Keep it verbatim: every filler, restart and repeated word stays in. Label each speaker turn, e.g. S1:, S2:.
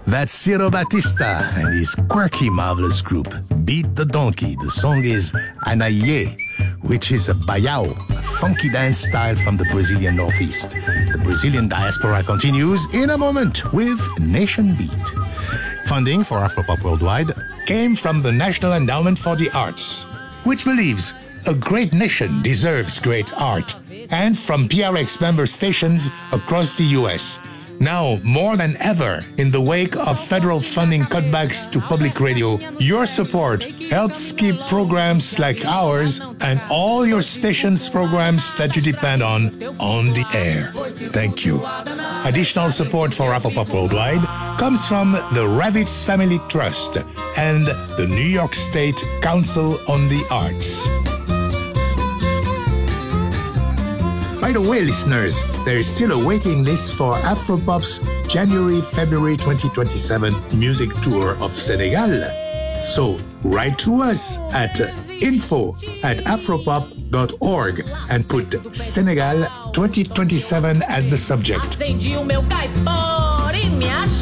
S1: That's Ciro Batista and his quirky, marvelous group, Beat the Donkey. The song is Anaye, which is a baião, a funky dance style from the Brazilian Northeast. The Brazilian diaspora continues in a moment with Nation Beat. Funding for Afropop Worldwide came from the National Endowment for the Arts, which believes a great nation deserves great art, and from P R X member stations across the U S. Now, more than ever, in the wake of federal funding cutbacks to public radio, your support helps keep programs like ours and all your stations' programs that you depend on on the air. Thank you. Additional support for Afropop Worldwide comes from the Ravitz Family Trust and the New York State Council on the Arts. By the way, listeners, there is still a waiting list for Afropop's January-February twenty twenty-seven music tour of Senegal. So write to us at info at afropop dot org and put Senegal twenty twenty-seven as the subject.